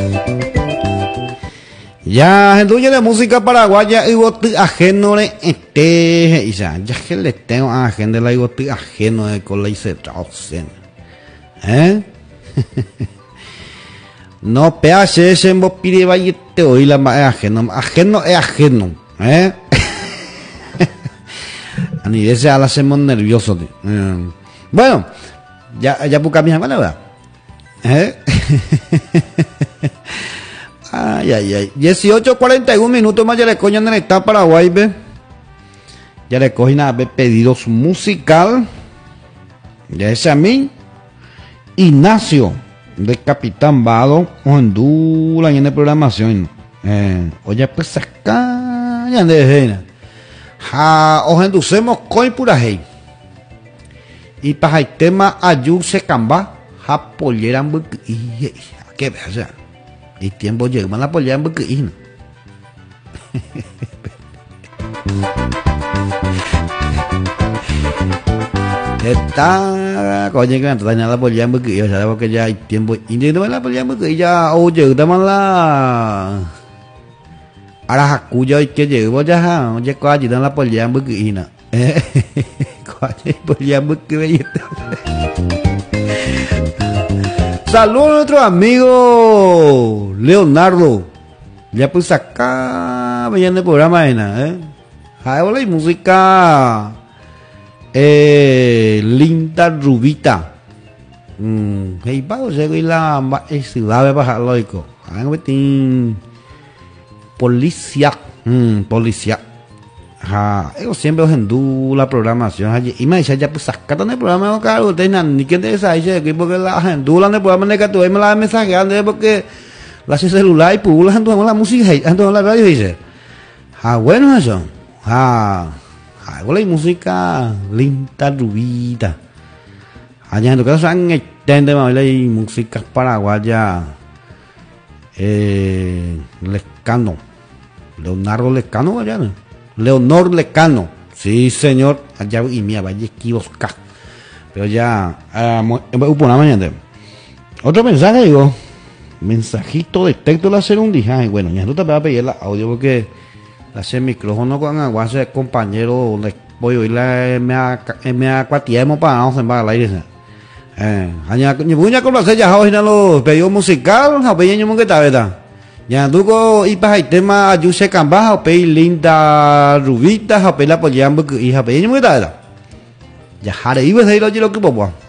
Ya, entonces la música paraguaya y vos ajeno de este, ya que le tengo a gente la digo ajeno de cola y se traucen. No PHS en vos pide vaya te oí la más ajeno es ajeno, a nivel se la hacemos nerviosos. Bueno, ya busca mi hermana, ¿verdad? Ay, ay, ay. 18:41 minutos más ya le coño en el estado Paraguay, ve. Ya le cogen a ver pedidos musical. Ya ese a mí. Ignacio, de Capitán Vado, Honduras, en la programación. Oye, pues acá, ya de os enducemos coi pura hey. Y para el tema ayú se camba, japoleran y qué vaya. Y tiempo llega la polla en Buquín. Está coño que entra la polla en Buquín, ya porque ya hay tiempo y no la polla en Buquín ya oye, dame la Arajacuya y que llegó ya, oye, coño, dan la polla en Buquín. Coño, polla en Buquín. Saludos a nuestro amigo Leonardo. Ya pues acá veían el programa hola y música Linda Rubita. Hey, pago llego y la ciudad de Baja Loico. Policía. Policía. Yo siempre os endú la programación y me dice ya pues sacatan el programa cargo ustedes ni quién te dice que porque la endulan el programa de que tú me la mensajeando porque la hace celular y publican la música entonces la radio dice bueno eso la música Linda Rubita allá en tu caso han extende más la música paraguaya Lescano Leonardo Lescano allá Leonor Lecano, sí señor, allá y mía vaya equivocá, pero ya una mañana. Otro mensaje digo, mensajito de texto la hacer un día, bueno, ya no te voy a pedir la audio porque hacer micrófono con aguas de compañero le voy a oír la me acuatiemos para no se va al aire. Allá ni voy a conocer ya hoy en los pedidos musicales, a pedir que está verdad. Ya dugo y para el tema ayuse camba o pei Linda Rubita o pei la pollamba y ha pei muy dada. Ya haré iba a decir lo que